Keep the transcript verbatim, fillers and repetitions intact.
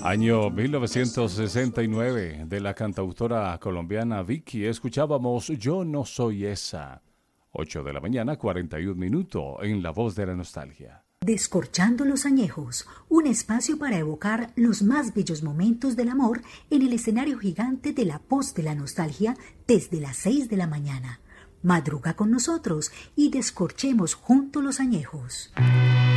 Año mil novecientos sesenta y nueve, de la cantautora colombiana Vicky, escuchábamos Yo no soy esa. ocho de la mañana, cuarenta y un minutos, en La Voz de la Nostalgia. Descorchando los añejos, un espacio para evocar los más bellos momentos del amor en el escenario gigante de La Voz de la Nostalgia desde las seis de la mañana. Madruga con nosotros y descorchemos juntos los añejos.